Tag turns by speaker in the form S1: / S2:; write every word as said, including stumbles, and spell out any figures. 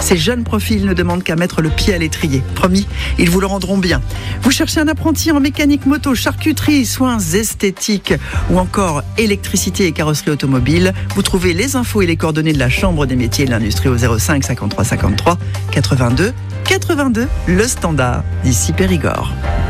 S1: Ces jeunes profils ne demandent qu'à mettre le pied à l'étrier. Promis, ils vous le rendront bien. Vous cherchez un apprenti en mécanique moto, charcuterie, soins esthétiques ou encore électricité et carrosserie automobile. Vous trouvez les infos et les coordonnées de la Chambre des métiers et de l'industrie au zéro cinq cinquante-trois cinquante-trois quatre-vingt-deux quatre-vingt-deux, le standard d'ici Périgord.